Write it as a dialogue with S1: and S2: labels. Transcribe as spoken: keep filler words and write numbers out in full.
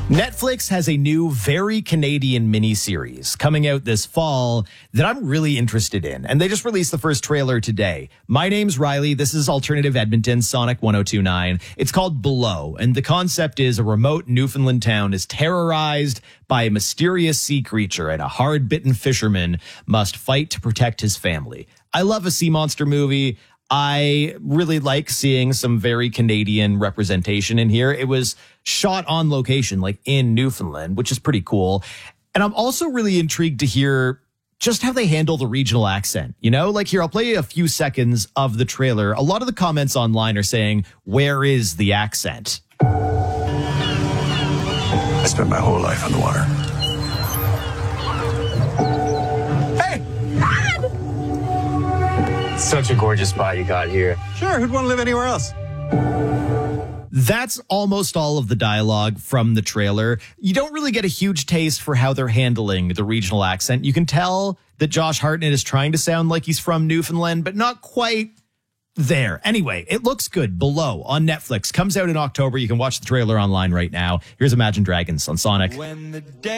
S1: Netflix has a new, very Canadian miniseries coming out this fall that I'm really interested in. And they just released the first trailer today. My name's Riley. This is Alternative Edmonton, Sonic one oh two point nine. It's called Below. And the concept is a remote Newfoundland town is terrorized by a mysterious sea creature, and a hard-bitten fisherman must fight to protect his family. I love a sea monster movie. I really like seeing some very Canadian representation in here. It was shot on location, like in Newfoundland, which is pretty cool. And I'm also really intrigued to hear just how they handle the regional accent. You know, like here, I'll play you a few seconds of the trailer. A lot of the comments online are saying, where is the accent?
S2: I spent my whole life on the water.
S3: Such a gorgeous spot you got here.
S2: Sure, who'd want to live anywhere else?
S1: That's almost all of the dialogue from the trailer. You don't really get a huge taste for how they're handling the regional accent. You can tell that Josh Hartnett is trying to sound like he's from Newfoundland, but not quite there. Anyway, it looks good. Below on Netflix. Comes out in October. You can watch the trailer online right now. Here's Imagine Dragons on Sonic.
S4: When the day